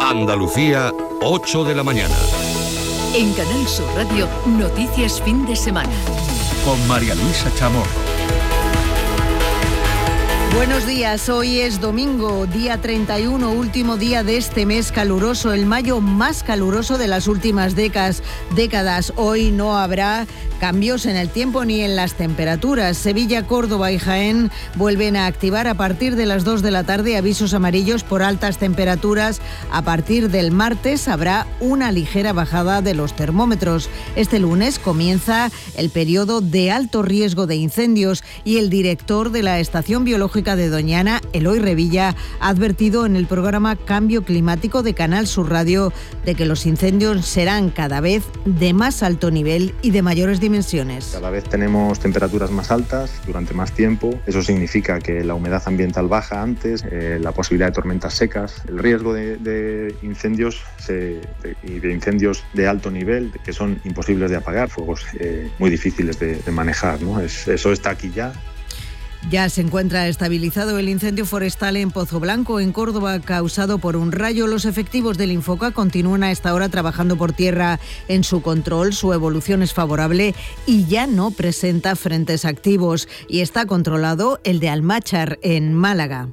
Andalucía, 8 de la mañana. En Canal Sur Radio, Noticias Fin de Semana. Con María Luisa Chamorro. Buenos días, hoy es domingo, día 31, último día de este mes caluroso, el mayo más caluroso de las últimas décadas. Hoy no habrá cambios en el tiempo ni en las temperaturas. Sevilla, Córdoba y Jaén vuelven a activar a partir de las 2 de la tarde avisos amarillos por altas temperaturas. A partir del martes habrá una ligera bajada de los termómetros. Este lunes comienza el periodo de alto riesgo de incendios y el director de la Estación Biológica de Doñana, Eloy Revilla, ha advertido en el programa Cambio Climático de Canal Sur Radio de que los incendios serán cada vez de más alto nivel y de mayores dimensiones. Cada vez tenemos temperaturas más altas durante más tiempo. Eso significa que la humedad ambiental baja antes, la posibilidad de tormentas secas, el riesgo de incendios y de incendios de alto nivel que son imposibles de apagar, fuegos muy difíciles de manejar, ¿no? Eso está aquí ya. Ya se encuentra estabilizado el incendio forestal en Pozo Blanco, en Córdoba, causado por un rayo. Los efectivos del Infoca continúan a esta hora trabajando por tierra en su control. Su evolución es favorable y ya no presenta frentes activos. Y está controlado el de Almáchar, en Málaga.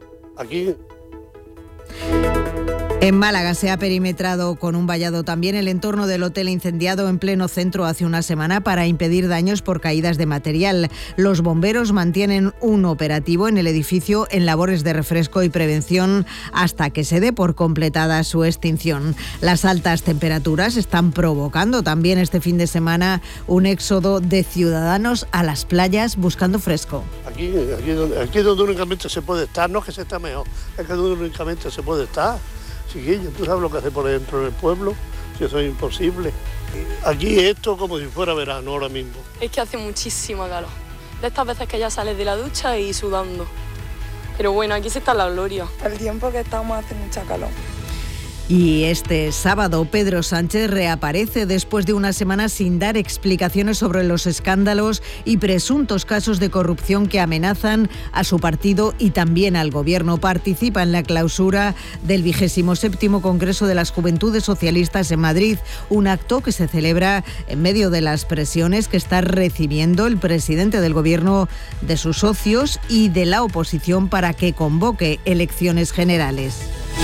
En Málaga se ha perimetrado con un vallado también el entorno del hotel incendiado en pleno centro hace una semana para impedir daños por caídas de material. Los bomberos mantienen un operativo en el edificio en labores de refresco y prevención hasta que se dé por completada su extinción. Las altas temperaturas están provocando también este fin de semana un éxodo de ciudadanos a las playas buscando fresco. Aquí es donde únicamente se puede estar, no es que se está mejor, es que donde únicamente se puede estar. Chiquillo, tú sabes lo que hace por dentro del pueblo, si eso es imposible. Aquí esto como si fuera verano ahora mismo. Es que hace muchísima calor. De estas veces que ya sales de la ducha y sudando. Pero bueno, aquí sí está la gloria. El tiempo que estamos hace mucha calor. Y este sábado Pedro Sánchez reaparece después de una semana sin dar explicaciones sobre los escándalos y presuntos casos de corrupción que amenazan a su partido y también al gobierno. Participa en la clausura del 27º Congreso de las Juventudes Socialistas en Madrid, un acto que se celebra en medio de las presiones que está recibiendo el presidente del gobierno de sus socios y de la oposición para que convoque elecciones generales.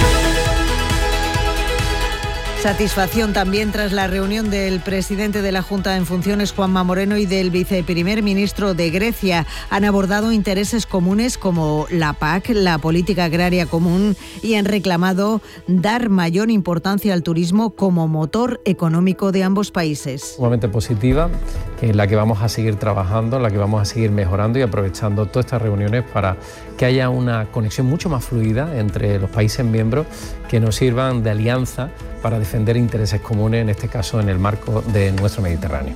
Satisfacción también tras la reunión del presidente de la Junta en funciones, Juanma Moreno, y del viceprimer ministro de Grecia. Han abordado intereses comunes como la PAC, la política agraria común, y han reclamado dar mayor importancia al turismo como motor económico de ambos países. Sumamente positiva, en la que vamos a seguir trabajando, en la que vamos a seguir mejorando y aprovechando todas estas reuniones para que haya una conexión mucho más fluida entre los países miembros que nos sirvan de alianza para defender intereses comunes, en este caso en el marco de nuestro Mediterráneo.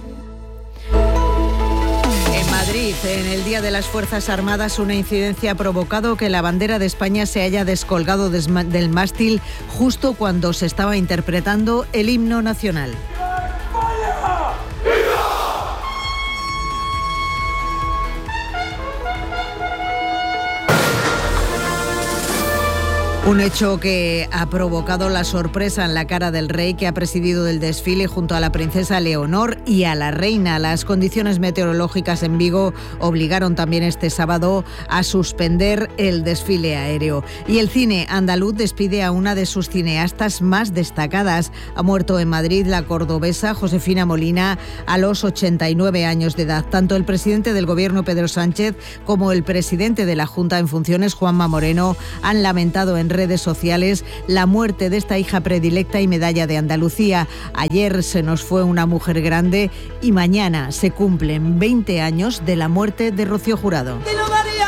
En Madrid, en el Día de las Fuerzas Armadas, una incidencia ha provocado que la bandera de España se haya descolgado del mástil justo cuando se estaba interpretando el himno nacional. Un hecho que ha provocado la sorpresa en la cara del rey, que ha presidido el desfile junto a la princesa Leonor y a la reina. Las condiciones meteorológicas en Vigo obligaron también este sábado a suspender el desfile aéreo. Y el cine andaluz despide a una de sus cineastas más destacadas. Ha muerto en Madrid la cordobesa Josefina Molina a los 89 años de edad. Tanto el presidente del gobierno, Pedro Sánchez, como el presidente de la Junta en funciones, Juanma Moreno, han lamentado en redes sociales la muerte de esta hija predilecta y medalla de Andalucía. Ayer se nos fue una mujer grande y mañana se cumplen 20 años de la muerte de Rocío Jurado.